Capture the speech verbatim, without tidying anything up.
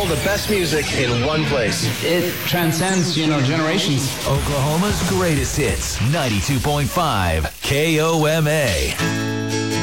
all the best music in one place. It transcends, you know, generations. Oklahoma's greatest hits, ninety-two point five K O M A.